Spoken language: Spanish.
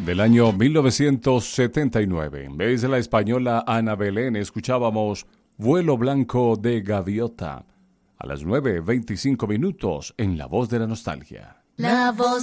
del año 1979. En vez de la española Ana Belén, escuchábamos Vuelo Blanco de Gaviota a las 9:25 en La Voz de la Nostalgia. La Voz